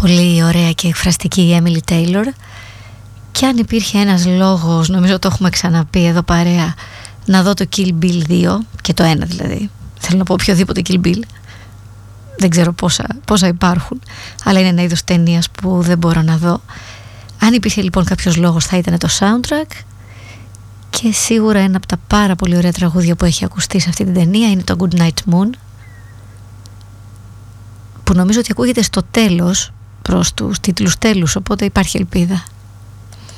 Πολύ ωραία και εκφραστική η Emily Taylor. Και αν υπήρχε ένας λόγος, νομίζω το έχουμε ξαναπεί εδώ παρέα, να δω το Kill Bill 2, και το ένα δηλαδή, θέλω να πω οποιοδήποτε Kill Bill, δεν ξέρω πόσα υπάρχουν, αλλά είναι ένα είδος ταινίας που δεν μπορώ να δω. Αν υπήρχε λοιπόν κάποιος λόγος, θα ήταν το soundtrack. Και σίγουρα ένα από τα πάρα πολύ ωραία τραγούδια που έχει ακουστεί σε αυτή την ταινία είναι το Good Night Moon, που νομίζω ότι ακούγεται στο τέλος, προς τους τίτλους τέλους, οπότε υπάρχει ελπίδα.